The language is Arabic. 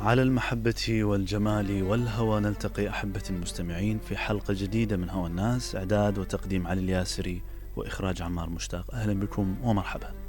على المحبة والجمال والهوى نلتقي أحبة المستمعين في حلقة جديدة من هوى الناس. إعداد وتقديم علي الياسري وإخراج عمار مشتاق. أهلا بكم ومرحبا.